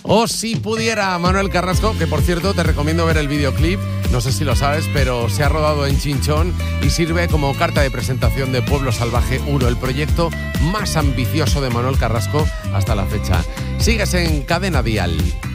O si pudiera, Manuel Carrasco, que por cierto te recomiendo ver el videoclip, no sé si lo sabes, pero se ha rodado en Chinchón y sirve como carta de presentación de Pueblo Salvaje 1, el proyecto más ambicioso de Manuel Carrasco hasta la fecha. Sigues en Cadena Dial.